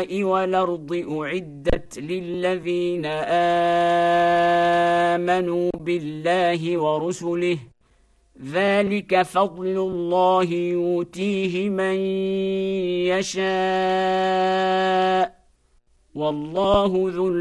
السماء والأرض أعدت للذين آمنوا بالله ورسله ذلك فضل الله يؤتيه من يشاء والله ذو